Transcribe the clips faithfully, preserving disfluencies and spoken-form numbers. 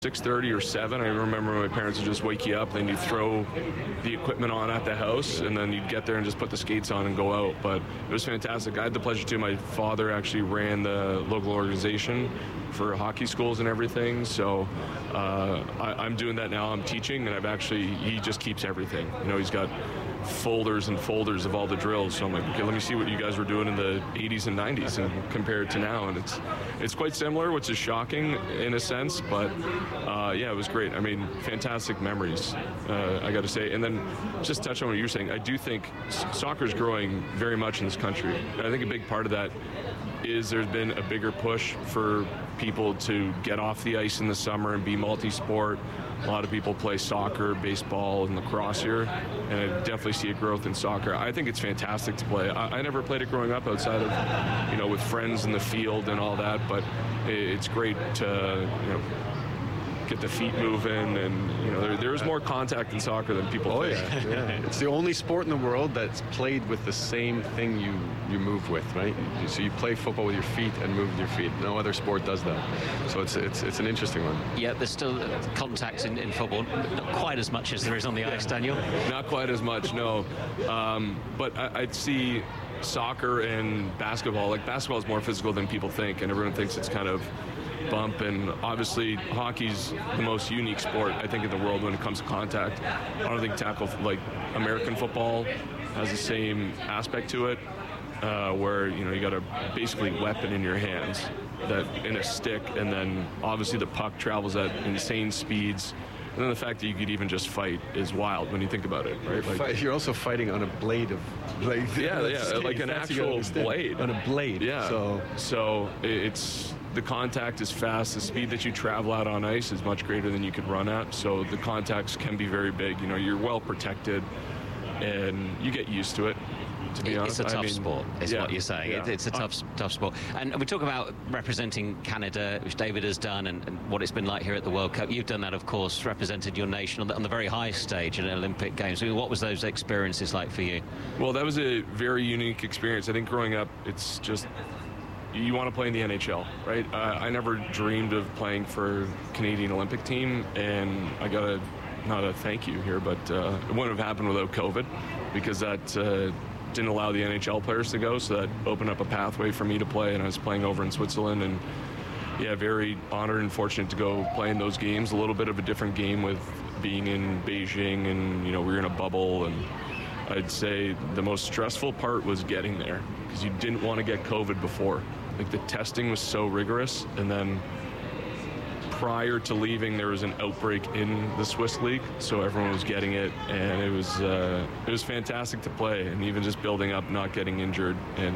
six thirty or seven. I remember my parents would just wake you up, then you'd throw the equipment on at the house, and then you'd get there and just put the skates on and go out. But it was fantastic. I had the pleasure too. My father actually ran the local organization for hockey schools and everything. So uh, I, I'm doing that now. I'm teaching, and I've actually, he just keeps everything. You know, he's got folders and folders of all the drills. So I'm like, okay, let me see what you guys were doing in the eighties and nineties and compare it to now. And it's it's quite similar, which is shocking in a sense, but uh, yeah, it was great. I mean, fantastic memories, uh, I got to say. And then just touch on what you're saying, I do think soccer is growing very much in this country. And I think a big part of that is there's been a bigger push for people to get off the ice in the summer and be multi-sport. A lot of people play soccer, baseball, and lacrosse here, and I definitely see a growth in soccer. I think it's fantastic to play. I, I never played it growing up outside of, you know, with friends in the field and all that, but it's great to, you know, get the feet moving, and you know there, there's more contact in soccer than people oh, think. Yeah, yeah. It's the only sport in the world that's played with the same thing you you move with, right? So you play football with your feet and move with your feet. No other sport does that. So it's it's it's an interesting one. Yeah, there's still contact in, in football, not quite as much as there is on the ice, Daniel. Not quite as much, no. Um, but I, I'd see soccer and basketball. Like basketball is more physical than people think, and everyone thinks it's kind of bump, and obviously hockey's the most unique sport I think in the world when it comes to contact. I don't think tackle like American football has the same aspect to it, uh, where you know you got a basically weapon in your hands that in a stick, and then obviously the puck travels at insane speeds. And then the fact that you could even just fight is wild when you think about it, right? Like, you're also fighting on a blade of, like, yeah, yeah, like an actual blade. On a blade. Yeah. So, so it's the contact is fast. The speed that you travel out on ice is much greater than you could run at. So the contacts can be very big. You know, you're well protected, and you get used to it. To be it's honest, a tough I mean, sport, is yeah, what you're saying. Yeah. It, it's a tough, tough sport. And we talk about representing Canada, which David has done, and, and what it's been like here at the World Cup. You've done that, of course, represented your nation on the, on the very highest stage in Olympic Games. I mean, what was those experiences like for you? Well, that was a very unique experience. I think growing up, it's just you want to play in the N H L, right? Uh, I never dreamed of playing for Canadian Olympic team, and I got a not a thank you here, but uh, it wouldn't have happened without COVID, because that uh, didn't allow the N H L players to go, so that opened up a pathway for me to play, and I was playing over in Switzerland, and yeah, very honored and fortunate to go play in those games. A little bit of a different game with being in Beijing, and you know, we were in a bubble, and I'd say the most stressful part was getting there, because you didn't want to get COVID before. Like the testing was so rigorous, and then prior to leaving, there was an outbreak in the Swiss league, so everyone was getting it, and it was uh, it was fantastic to play, and even just building up, not getting injured, and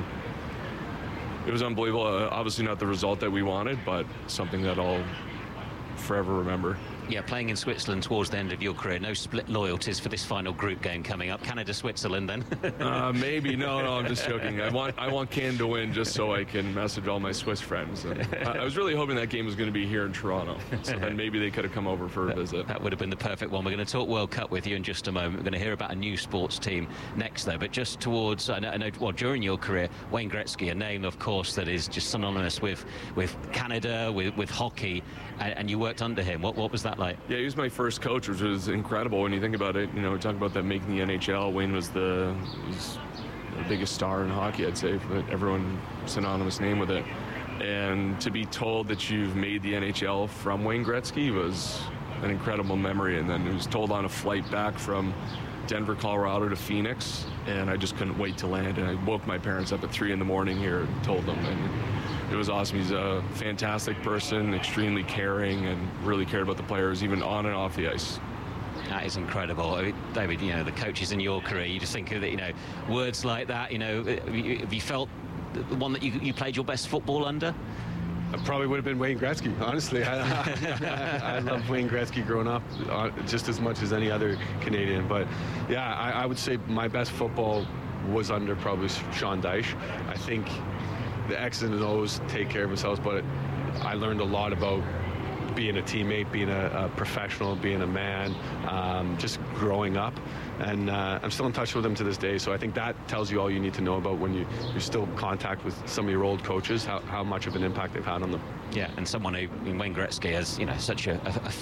it was unbelievable. Uh, obviously not the result that we wanted, but something that I'll forever remember. Yeah, playing in Switzerland towards the end of your career, no split loyalties for this final group game coming up. Canada, Switzerland, then? uh, maybe. No, no, I'm just joking. I want I want Canada to win just so I can message all my Swiss friends. And I, I was really hoping that game was going to be here in Toronto, so then maybe they could have come over for a visit. That would have been the perfect one. We're going to talk World Cup with you in just a moment. We're going to hear about a new sports team next, though. But just towards, I know, I know well, during your career, Wayne Gretzky, a name, of course, that is just synonymous with, with Canada, with, with hockey, and, and you worked under him. What, what was that like? Yeah, he was my first coach, which was incredible when you think about it. You know, we talk about that making the N H L. Wayne was the, was the biggest star in hockey, I'd say, but everyone synonymous name with it. And to be told that you've made the N H L from Wayne Gretzky was an incredible memory. And then it was told on a flight back from Denver, Colorado to Phoenix, and I just couldn't wait to land. And I woke my parents up at three in the morning here and told them. And it was awesome. He's a fantastic person, extremely caring, and really cared about the players, even on and off the ice. That is incredible. I mean, David, you know, the coaches in your career, you just think of, you know, words like that, you know, have you, have you felt the one that you, you played your best football under? I probably would have been Wayne Gretzky, honestly. I, I, I loved Wayne Gretzky growing up uh, just as much as any other Canadian. But yeah, I, I would say my best football was under probably Sean Dyche. I think the X's and O's take care of themselves, but I learned a lot about being a teammate, being a, a professional, being a man, um, just growing up. And uh, I'm still in touch with him to this day, so I think that tells you all you need to know about when you, you're still in contact with some of your old coaches, how, how much of an impact they've had on them. Yeah, and someone who, I mean, Wayne Gretzky has, you know, such a, a,